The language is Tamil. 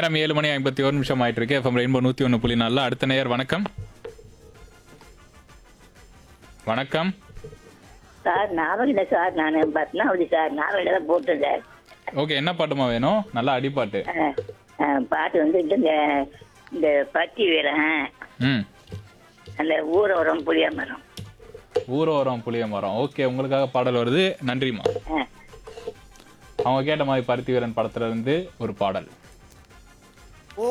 நேரம் 7:51 ஆயிட்டு இருக்கு. FM rainbow 101.4. அடுத்த நேயர் வணக்கம். வணக்கம். சார் ஞாபகம் இல்லை சார். நான் பத்மாவதி சார் ஞாபகம் தான் போட்டேன் சார். ஓகே, என்ன பாட்டுமா வேணும்? நல்லா அடிப்பாட்டு. பாட்டு வந்து இந்த பட்டி வீரன் ம். அந்த ஊரோரம் புளிய மரம். ஊரோரம் புளிய மரம். ஓகே, உங்களுக்காக பாடல் வருது. நன்றிம்மா. அவங்க கேட்ட மாதிரி பருத்தி வீரன் படத்துல இருந்து ஒரு பாடல்.